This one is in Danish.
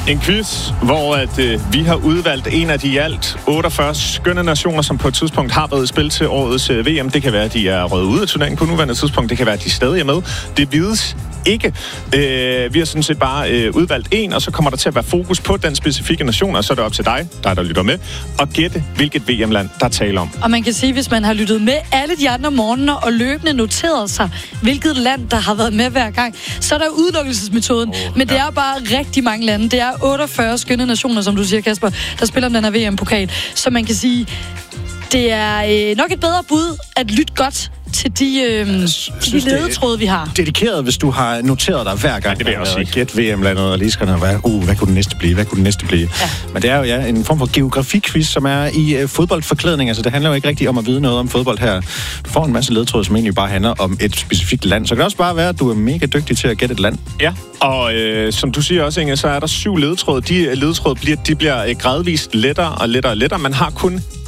En quiz, hvor vi har udvalgt en af de i alt 48 skønne nationer, som på et tidspunkt har været i spil til årets VM. Det kan være, at de er røget ud af turneringen på nuværende tidspunkt. Det kan være, at de stadig er med. Det vides ikke. Vi har sådan set bare udvalgt en, og så kommer der til at være fokus på den specifikke nation, og så er det op til dig, der lytter med, at gætte, hvilket VM-land der taler om. Og man kan sige, hvis man har lyttet med alle de andre morgener og løbende noteret sig, hvilket land, der har været med hver gang, så er der udelukkelsesmetoden. Men det er bare rigtig mange lande. Det er 48 skønne nationer, som du siger, Kasper, der spiller om den her VM-pokal. Så man kan sige, det er nok et bedre bud at lytte godt til de ledetråde, vi har. Dedikeret, hvis du har noteret dig hver gang. Ja, det vil jeg også sige. Gæt VM-landet, og lige skal hvad kunne den næste blive? Hvad kunne den næste blive? Ja. Men det er jo en form for geografiquiz, som er i fodboldforklædning. Altså, det handler jo ikke rigtig om at vide noget om fodbold her. Du får en masse ledetråde, som egentlig bare handler om et specifikt land. Så kan det også bare være, at du er mega dygtig til at gætte et land. Ja, og som du siger også, Inge, så er der 7 ledetråde. De ledetråde bliver gradvist lettere og lettere og lettere. Man har kun